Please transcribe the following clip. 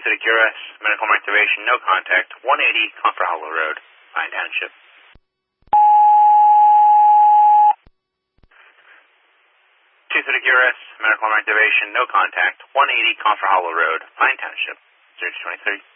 Pacific US, medical activation, no contact, 180 Comfort Hollow Road, Pine Township. Pacific US, medical activation, no contact, 180 Comfort Hollow Road, Pine Township, 023.